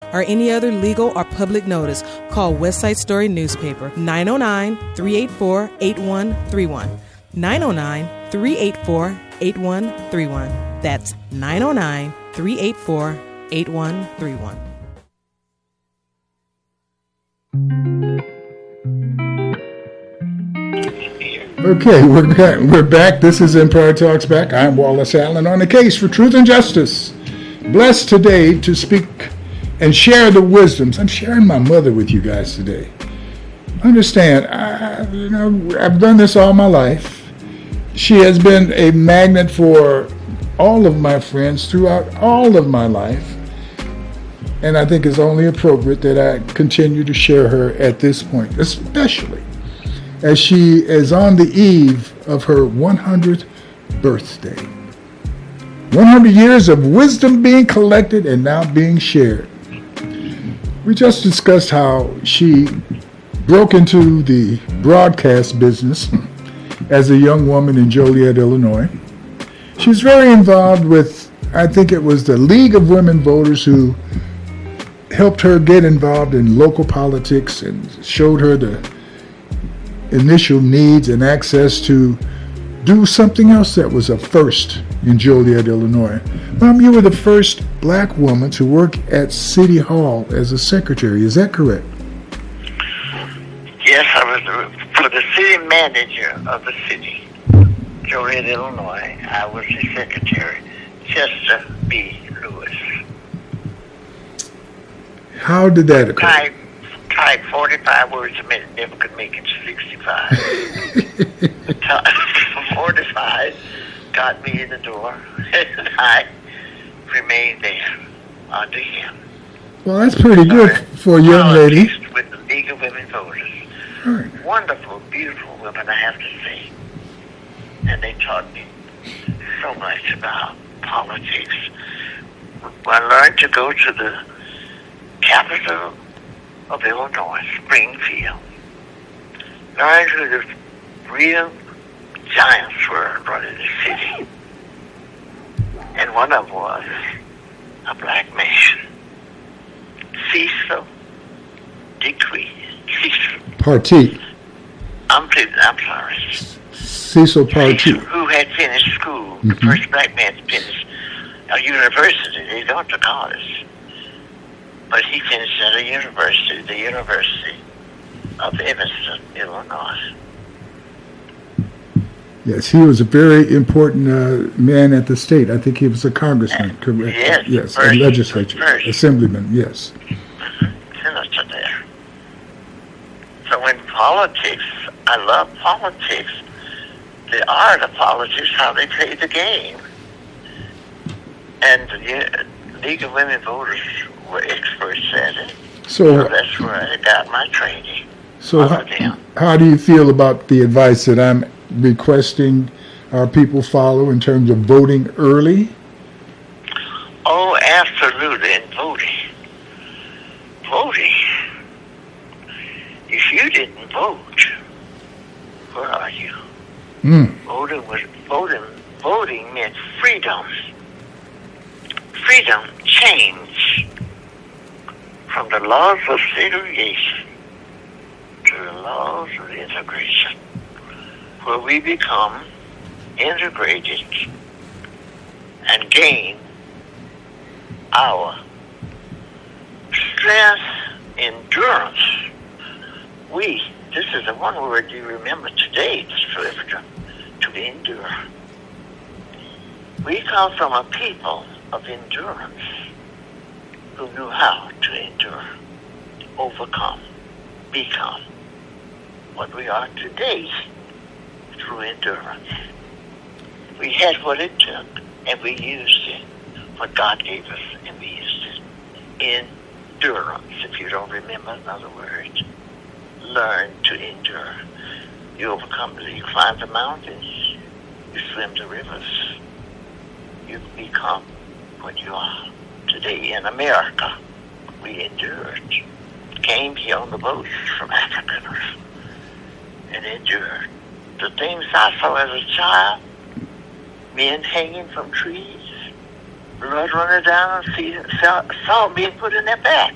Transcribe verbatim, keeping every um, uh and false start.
or any other legal or public notice, call Westside Story Newspaper, nine oh nine, three eight four, eight one three one. nine oh nine, three eight four, eight one three one. That's nine oh nine, three eight four, eight one three one. Okay, we're back. we're back. This is Empire Talks Back. I'm Wallace Allen on the case for truth and justice. Blessed today to speak and share the wisdoms. I'm sharing my mother with you guys today. Understand, I, you know, I've done this all my life. She has been a magnet for all of my friends throughout all of my life. And I think it's only appropriate that I continue to share her at this point, especially as she is on the eve of her one hundredth birthday. one hundred years of wisdom being collected and now being shared. We just discussed how she broke into the broadcast business as a young woman in Joliet, Illinois. She was very involved with, I think it was the League of Women Voters, who helped her get involved in local politics and showed her the initial needs and access to do something else that was a first in Joliet, Illinois. Mom, you were the first black woman to work at City Hall as a secretary. Is that correct? Yes, I was the, for the city manager of the city, Joliet, Illinois. I was the secretary, Chester B. Lewis. How did that occur? Type, type forty-five words a minute, never could make it to sixty-five. forty-five got me in the door, and I remained there under him. Well, that's pretty good for a young lady. With the League of Women Voters. Right. Wonderful, beautiful women, I have to say. And they taught me so much about politics. I learned to go to the capital of Illinois, Springfield. Learned who the real giants were running the city. And one of them was a black man. Cecil Decree. Cecil. Partee. I'm, I'm sorry. Cecil Partee. Cecil, who had finished school, mm-hmm. the first black man to finish a university. They go to college. But he finished at a university, the University of Evanston, Illinois. Yes, he was a very important uh, man at the state. I think he was a congressman, and, correct? Yes, yes, first, a legislature, first. assemblyman, yes. Senator there. So in politics, I love politics. The art of politics, how they play the game. And the League of Women Voters were experts at it. So, so that's where I got my training. So how, how do you feel about the advice that I'm requesting our people follow in terms of voting early? Oh, absolutely. And voting. Voting. If you didn't vote, where are you? Mm. Voting was voting. Voting meant freedom. Freedom changed from the laws of segregation to the laws of integration, where we become integrated and gain our strength, endurance. We, this is the one word you remember today, to, to endure. We come from a people of endurance who knew how to endure, overcome, become what we are today through endurance. We had what it took, and we used it, what God gave us, and we used it. Endurance, if you don't remember another word. Learn to endure. You overcome, you climb the mountains, you swim the rivers, you become what you are. Today in America, we endured. Came here on the boats from Africa and endured. The things I saw as a child, men hanging from trees, blood running down, and saw, saw being put in their backs.